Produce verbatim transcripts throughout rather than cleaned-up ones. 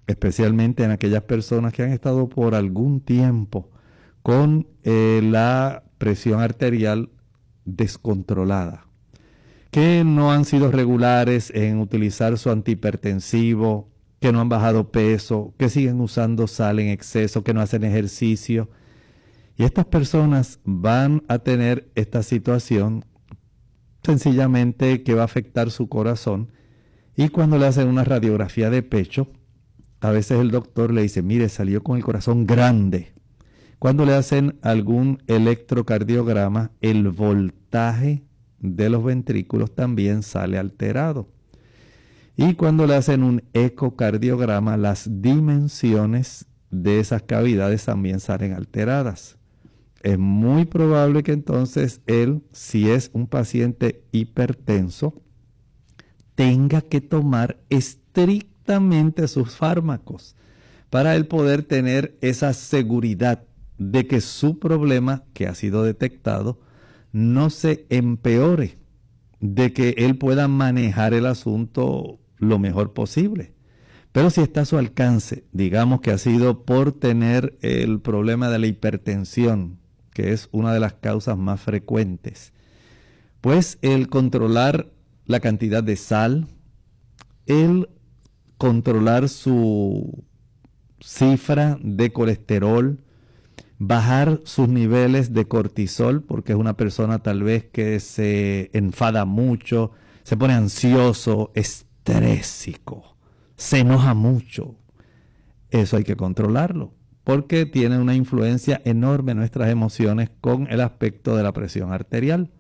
especialmente en aquellas personas que han estado por algún tiempo con eh, la presión arterial descontrolada, que no han sido regulares en utilizar su antihipertensivo, que no han bajado peso, que siguen usando sal en exceso, que no hacen ejercicio. Y estas personas van a tener esta situación sencillamente que va a afectar su corazón. Y cuando le hacen una radiografía de pecho, a veces el doctor le dice, mire, salió con el corazón grande. Cuando le hacen algún electrocardiograma, el voltaje de los ventrículos también sale alterado. Y cuando le hacen un ecocardiograma, las dimensiones de esas cavidades también salen alteradas. Es muy probable que entonces él, si es un paciente hipertenso, tenga que tomar estrictamente sus fármacos para él poder tener esa seguridad de que su problema que ha sido detectado no se empeore, de que él pueda manejar el asunto lo mejor posible. Pero si está a su alcance, digamos que ha sido por tener el problema de la hipertensión, que es una de las causas más frecuentes, pues el controlar la cantidad de sal, el controlar su cifra de colesterol, bajar sus niveles de cortisol, porque es una persona tal vez que se enfada mucho, se pone ansioso, estrésico, se enoja mucho. Eso hay que controlarlo, porque tiene una influencia enorme en nuestras emociones con el aspecto de la presión arterial.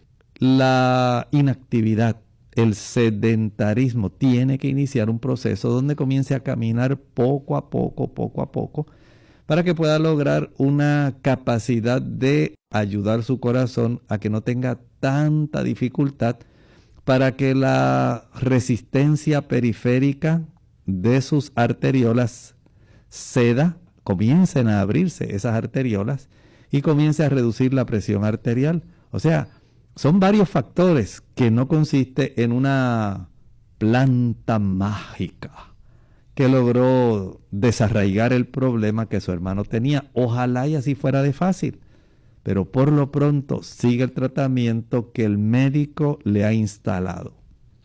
La inactividad, el sedentarismo, tiene que iniciar un proceso donde comience a caminar poco a poco, poco a poco, para que pueda lograr una capacidad de ayudar su corazón a que no tenga tanta dificultad, para que la resistencia periférica de sus arteriolas ceda, comiencen a abrirse esas arteriolas y comience a reducir la presión arterial. O sea, son varios factores que no consiste en una planta mágica que logró desarraigar el problema que su hermano tenía. Ojalá y así fuera de fácil, pero por lo pronto sigue el tratamiento que el médico le ha instalado.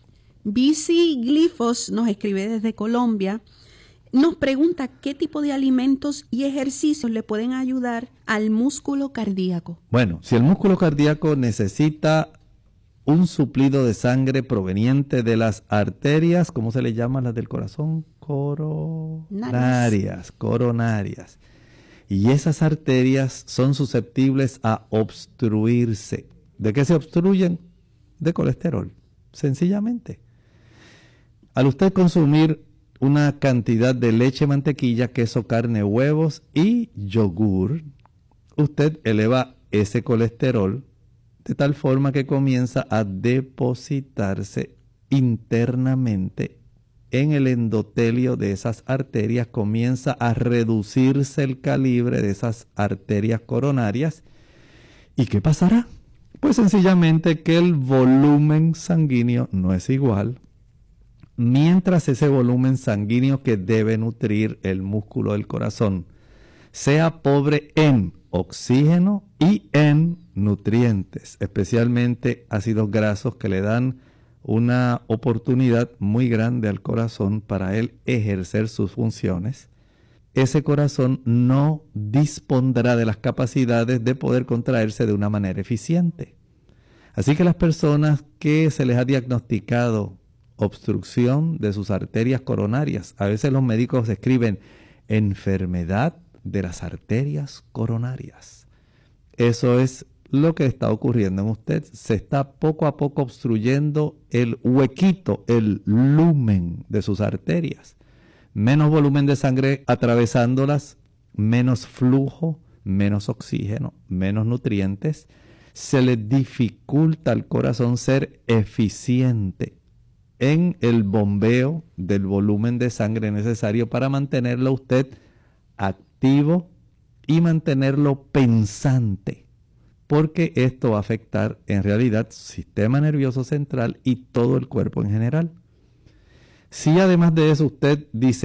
Bici Glifos nos escribe desde Colombia. Nos pregunta qué tipo de alimentos y ejercicios le pueden ayudar al músculo cardíaco. Bueno, si el músculo cardíaco necesita un suplido de sangre proveniente de las arterias, ¿cómo se le llaman las del corazón? Coronarias, coronarias. Y esas arterias son susceptibles a obstruirse. ¿De qué se obstruyen? De colesterol, sencillamente. Al usted consumir una cantidad de leche, mantequilla, queso, carne, huevos y yogur, usted eleva ese colesterol de tal forma que comienza a depositarse internamente en el endotelio de esas arterias, comienza a reducirse el calibre de esas arterias coronarias. ¿Y qué pasará? Pues sencillamente que el volumen sanguíneo no es igual, mientras ese volumen sanguíneo que debe nutrir el músculo del corazón sea pobre en oxígeno y en nutrientes, especialmente ácidos grasos que le dan una oportunidad muy grande al corazón para él ejercer sus funciones. Ese corazón no dispondrá de las capacidades de poder contraerse de una manera eficiente. Así que las personas que se les ha diagnosticado obstrucción de sus arterias coronarias, a veces los médicos escriben enfermedad de las arterias coronarias. Eso es lo que está ocurriendo en usted. Se está poco a poco obstruyendo el huequito, el lumen de sus arterias. Menos volumen de sangre atravesándolas, menos flujo, menos oxígeno, menos nutrientes. Se le dificulta al corazón ser eficiente en el bombeo del volumen de sangre necesario para mantenerlo usted activo y mantenerlo pensante, porque esto va a afectar en realidad su sistema nervioso central y todo el cuerpo en general. Si además de eso usted dice,